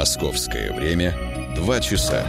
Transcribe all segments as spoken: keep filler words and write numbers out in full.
Московское время два часа.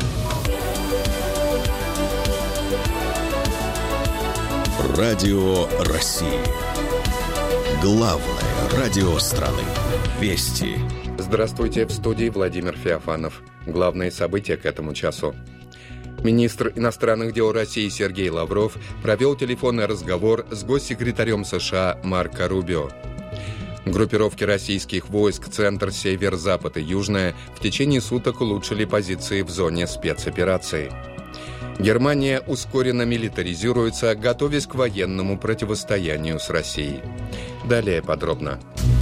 Радио России. Главное радио страны. Вести. Здравствуйте, в студии Владимир Феофанов. Главные события к этому часу. Министр иностранных дел России Сергей Лавров провел телефонный разговор с госсекретарем США Марко Рубио. Группировки российских войск «Центр», «Север», «Запад» и «Южная» в течение суток улучшили позиции в зоне спецоперации. Германия ускоренно милитаризируется, готовясь к военному противостоянию с Россией. Далее подробно.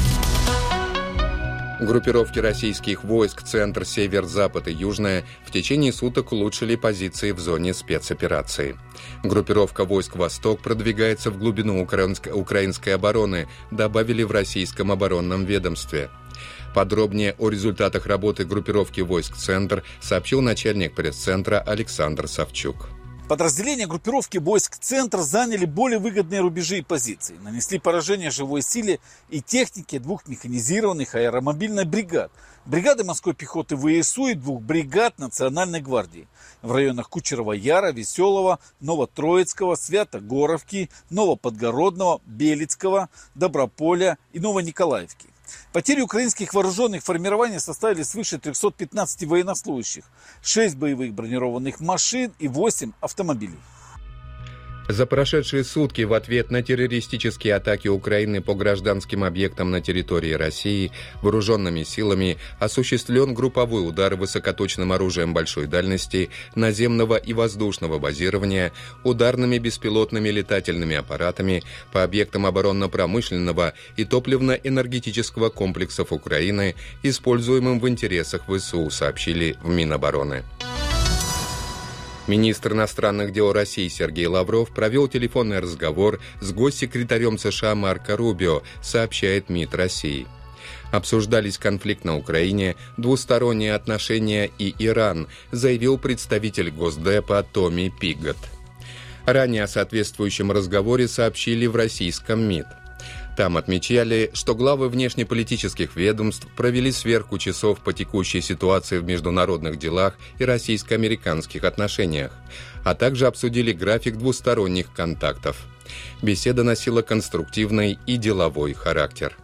Группировки российских войск «Центр», «Север», «Запад» и «Южная» в течение суток улучшили позиции в зоне спецоперации. Группировка войск «Восток» продвигается в глубину украинской, украинской обороны, добавили в российском оборонном ведомстве. Подробнее о результатах работы группировки войск «Центр» сообщил начальник пресс-центра Александр Савчук. Подразделения группировки войск «Центр» заняли более выгодные рубежи и позиции, нанесли поражение живой силе и технике двух механизированных аэромобильных бригад, бригады морской пехоты ВСУ и двух бригад Национальной гвардии в районах Кучерова-Яра, Веселого, Новотроицкого, Свято-Горовки, Новоподгородного, Белицкого, Доброполя и Новониколаевки. Потери украинских вооруженных формирований составили свыше триста пятнадцать военнослужащих, шесть боевых бронированных машин и восемь автомобилей. За прошедшие сутки в ответ на террористические атаки Украины по гражданским объектам на территории России вооруженными силами осуществлен групповой удар высокоточным оружием большой дальности, наземного и воздушного базирования, ударными беспилотными летательными аппаратами по объектам оборонно-промышленного и топливно-энергетического комплексов Украины, используемым в интересах ВСУ, сообщили в Минобороны. Министр иностранных дел России Сергей Лавров провел телефонный разговор с госсекретарем США Марко Рубио, сообщает МИД России. Обсуждались конфликт на Украине, двусторонние отношения и Иран, заявил представитель Госдепа Томми Пигот. Ранее о соответствующем разговоре сообщили в российском МИД. Там отмечали, что главы внешнеполитических ведомств провели сверку часов по текущей ситуации в международных делах и российско-американских отношениях, а также обсудили график двусторонних контактов. Беседа носила конструктивный и деловой характер.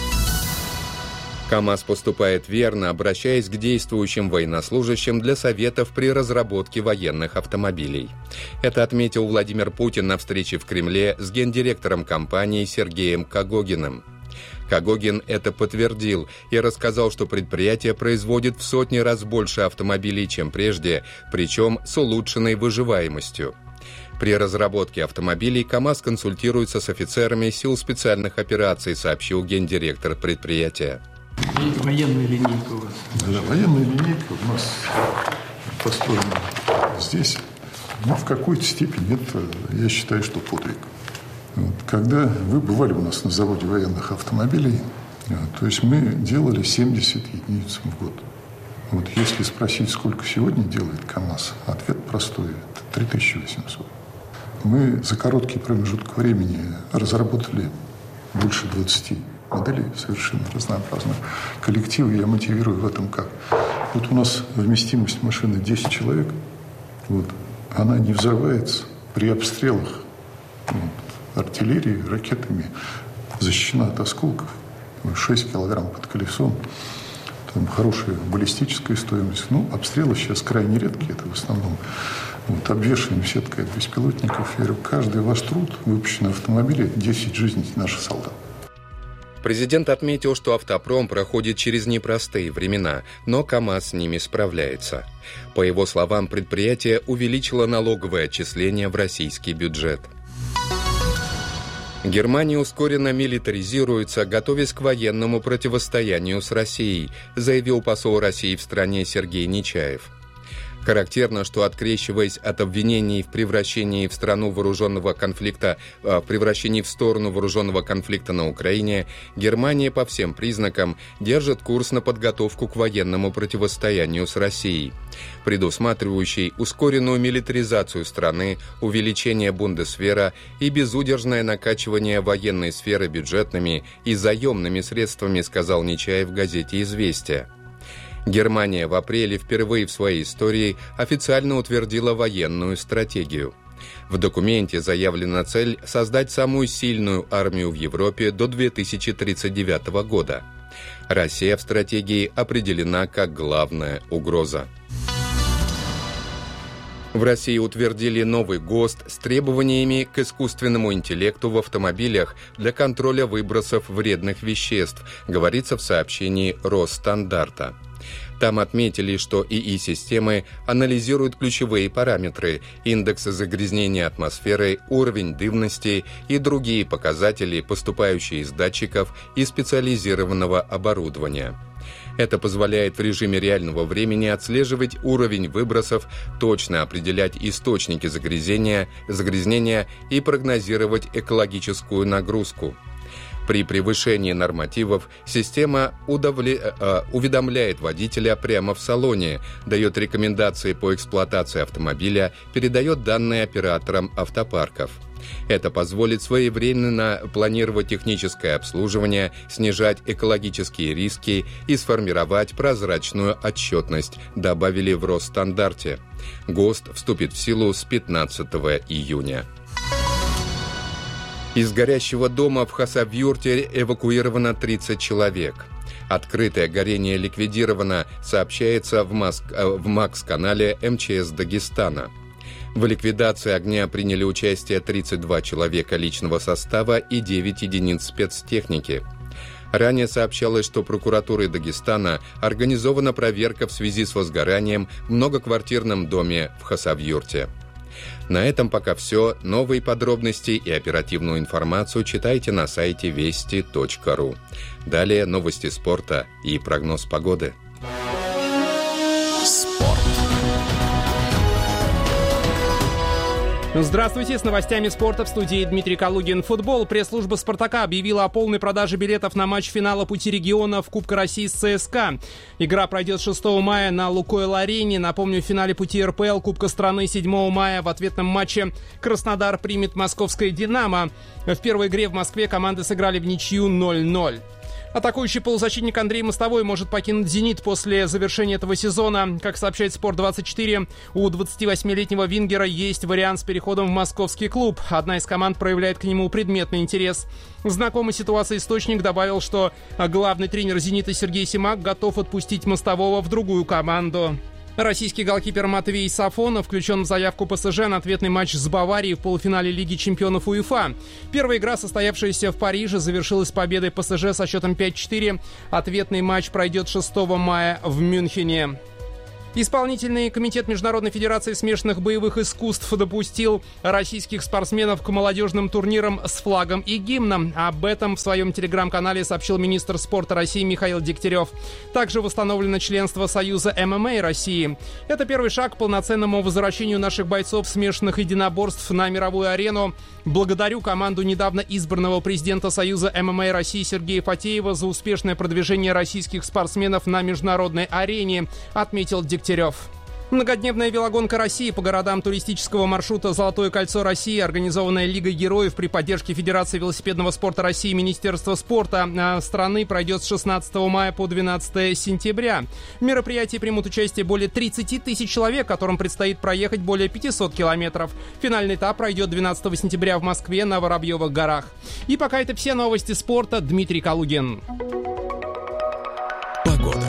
КАМАЗ поступает верно, обращаясь к действующим военнослужащим для советов при разработке военных автомобилей. Это отметил Владимир Путин на встрече в Кремле с гендиректором компании Сергеем Кагогиным. Кагогин это подтвердил и рассказал, что предприятие производит в сотни раз больше автомобилей, чем прежде, причем с улучшенной выживаемостью. При разработке автомобилей КАМАЗ консультируется с офицерами сил специальных операций, сообщил гендиректор предприятия. И военная линейка у вас? Да, военная линейка у нас построена здесь. Но в какой-то степени это, я считаю, что подвиг. Вот, когда вы бывали у нас на заводе военных автомобилей, то есть мы делали семьдесят единиц в год. Вот если спросить, сколько сегодня делает КАМАЗ, ответ простой – это три тысячи восемьсот. Мы за короткий промежуток времени разработали больше двадцати моделей совершенно разнообразных. Коллективы я мотивирую в этом как? Вот у нас вместимость машины десять человек. Вот, она не взрывается при обстрелах вот, артиллерией, ракетами. Защищена от осколков. шесть килограмм под колесом. Там хорошая баллистическая стоимость. Ну, обстрелы сейчас крайне редкие. Это в основном вот, обвешиваем сеткой от беспилотников. Я говорю, каждый ваш труд, выпущенный автомобиль, это десять жизней наших солдат. Президент отметил, что автопром проходит через непростые времена, но КАМАЗ с ними справляется. По его словам, предприятие увеличило налоговое отчисление в российский бюджет. Германия ускоренно милитаризируется, готовясь к военному противостоянию с Россией, заявил посол России в стране Сергей Нечаев. Характерно, что, открещиваясь от обвинений в превращении в страну вооруженного конфликта, в превращении в сторону вооруженного конфликта на Украине, Германия по всем признакам держит курс на подготовку к военному противостоянию с Россией, предусматривающий ускоренную милитаризацию страны, увеличение бундесвера и безудержное накачивание военной сферы бюджетными и заемными средствами, сказал Нечаев в газете «Известия». Германия в апреле впервые в своей истории официально утвердила военную стратегию. В документе заявлена цель создать самую сильную армию в Европе до две тысячи тридцать девятого года. Россия в стратегии определена как главная угроза. В России утвердили новый ГОСТ с требованиями к искусственному интеллекту в автомобилях для контроля выбросов вредных веществ, говорится в сообщении Росстандарта. Там отметили, что ИИ-системы анализируют ключевые параметры – индекс загрязнения атмосферы, уровень дымности и другие показатели, поступающие из датчиков и специализированного оборудования. Это позволяет в режиме реального времени отслеживать уровень выбросов, точно определять источники загрязнения, загрязнения и прогнозировать экологическую нагрузку. При превышении нормативов система удовле... э, уведомляет водителя прямо в салоне, дает рекомендации по эксплуатации автомобиля, передает данные операторам автопарков. Это позволит своевременно планировать техническое обслуживание, снижать экологические риски и сформировать прозрачную отчетность, добавили в Росстандарте. ГОСТ вступит в силу с пятнадцатого июня. Из горящего дома в Хасавюрте эвакуировано тридцать человек. Открытое горение ликвидировано, сообщается в, Моск... в МАКС-канале эм че эс Дагестана. В ликвидации огня приняли участие тридцать два человека личного состава и девять единиц спецтехники. Ранее сообщалось, что прокуратурой Дагестана организована проверка в связи с возгоранием в многоквартирном доме в Хасавюрте. На этом пока все. Новые подробности и оперативную информацию читайте на сайте вести точка ру. Далее новости спорта и прогноз погоды. Спорт. Здравствуйте, с новостями спорта в студии Дмитрий Калугин. Футбол. Пресс-служба «Спартака» объявила о полной продаже билетов на матч финала Пути регионов Кубка России с ЦСКА. Игра пройдет шестого мая на Лукойл-арене. Напомню, в финале Пути эр пэ эл Кубка страны седьмого мая в ответном матче Краснодар примет московское «Динамо». В первой игре в Москве команды сыграли в ничью ноль ноль. Атакующий полузащитник Андрей Мостовой может покинуть «Зенит» после завершения этого сезона. Как сообщает Спорт двадцать четыре, у двадцативосьмилетнего вингера есть вариант с переходом в московский клуб. Одна из команд проявляет к нему предметный интерес. Знакомый ситуации источник добавил, что главный тренер «Зенита» Сергей Симак готов отпустить Мостового в другую команду. Российский голкипер Матвей Сафонов включен в заявку пэ эс жэ на ответный матч с Баварией в полуфинале Лиги чемпионов УЕФА. Первая игра, состоявшаяся в Париже, завершилась победой пэ эс жэ со счетом пять четыре. Ответный матч пройдет шестого мая в Мюнхене. Исполнительный комитет Международной федерации смешанных боевых искусств допустил российских спортсменов к молодежным турнирам с флагом и гимном. Об этом в своем телеграм-канале сообщил министр спорта России Михаил Дегтярев. Также восстановлено членство Союза эм эм а России. Это первый шаг к полноценному возвращению наших бойцов смешанных единоборств на мировую арену. Благодарю команду недавно избранного президента Союза эм эм а России Сергея Фатеева за успешное продвижение российских спортсменов на международной арене, отметил Дегтярев. Многодневная велогонка России по городам туристического маршрута «Золотое кольцо России», организованная Лигой героев при поддержке Федерации велосипедного спорта России и Министерства спорта страны, пройдет с шестнадцатого мая по двенадцатого сентября. В мероприятии примут участие более тридцать тысяч человек, которым предстоит проехать более пятьсот километров. Финальный этап пройдет двенадцатого сентября в Москве на Воробьевых горах. И пока это все новости спорта. Дмитрий Калугин. Погода.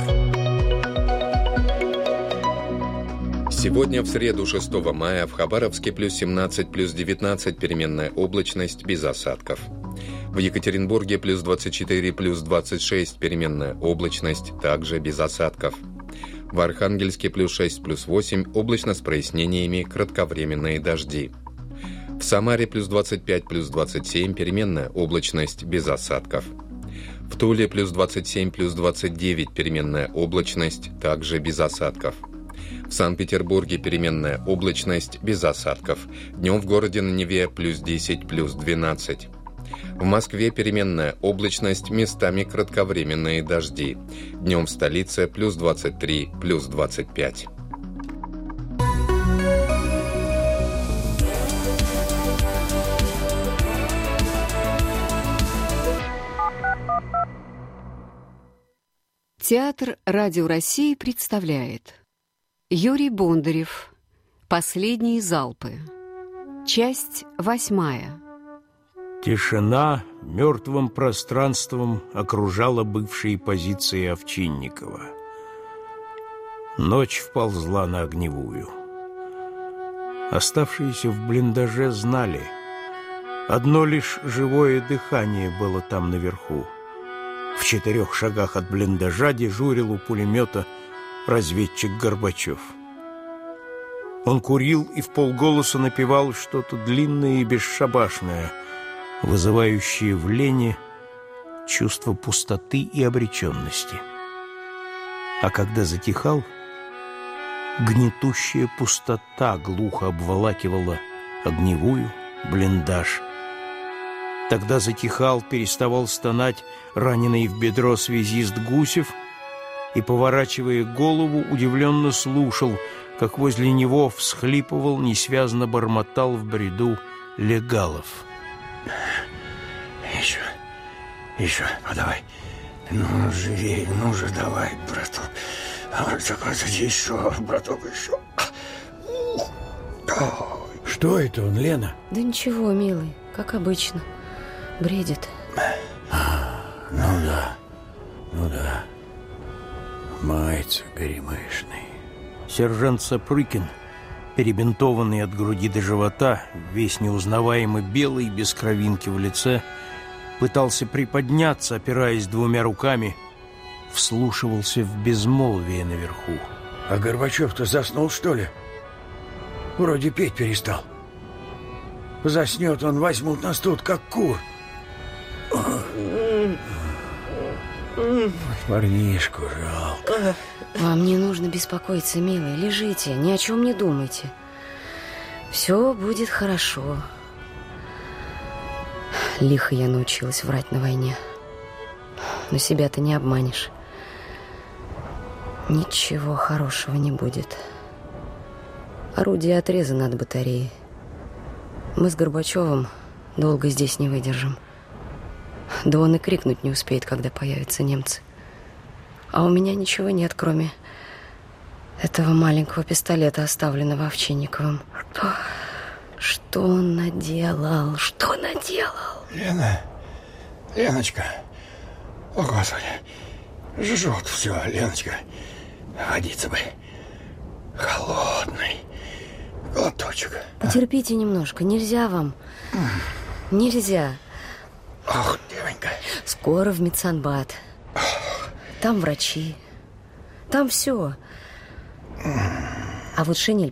Сегодня, в среду, шестого мая, в Хабаровске плюс семнадцать, плюс девятнадцать, переменная облачность, без осадков. В Екатеринбурге плюс двадцать четыре, плюс двадцать шесть, переменная облачность, также без осадков. В Архангельске плюс шесть, плюс восемь, облачно с прояснениями, кратковременные дожди. В Самаре плюс двадцать пять, плюс двадцать семь, переменная облачность, без осадков. В Туле плюс двадцать семь, плюс двадцать девять, переменная облачность, также без осадков. В Санкт-Петербурге переменная облачность, без осадков. Днем в городе на Неве плюс десять, плюс двенадцать. В Москве переменная облачность, местами кратковременные дожди. Днем в столице плюс двадцать три, плюс двадцать пять. Театр Радио России представляет Юрий Бондарев «Последние залпы». Часть восьмая. Тишина мертвым пространством окружала бывшие позиции Овчинникова. Ночь вползла на огневую. Оставшиеся в блиндаже знали, одно лишь живое дыхание было там наверху. В четырех шагах от блиндажа дежурил у пулемета разведчик Горбачев. Он курил и вполголоса напевал что-то длинное и бесшабашное, вызывающее в Лене чувство пустоты и обреченности. А когда затихал, гнетущая пустота глухо обволакивала огневую, блиндаж. Тогда затихал, переставал стонать раненый в бедро связист Гусев и, поворачивая голову, удивленно слушал, как возле него всхлипывал, несвязно бормотал в бреду Легалов. Еще, еще, подавай. Ну, живее, ну же, давай, браток. Еще, браток, еще. Что это он, Лена? Да ничего, милый, как обычно. Бредит. Ну да, ну да. Мается горемышный. Сержант Сапрыкин, перебинтованный от груди до живота, весь неузнаваемо белый, без кровинки в лице, пытался приподняться, опираясь двумя руками, вслушивался в безмолвие наверху. А Горбачев-то заснул, что ли? Вроде петь перестал. Заснет он, возьмут нас тут, как кур. Парнишку жалко. Вам не нужно беспокоиться, милый. Лежите, ни о чем не думайте. Все будет хорошо. Лихо я научилась врать на войне. Но себя-то не обманешь. Ничего хорошего не будет. Орудие отрезано от батареи. Мы с Горбачевым долго здесь не выдержим. Да он и крикнуть не успеет, когда появятся немцы. А у меня ничего нет, кроме этого маленького пистолета, оставленного Овчинниковым. Что, что он наделал? Что наделал? Лена, Леночка, о, Господи, жжет все, Леночка. Водиться бы холодный глоточек. Потерпите немножко, нельзя вам. Нельзя. Ох, девонька. Скоро в медсанбат. Там врачи. Там все. А вот шинель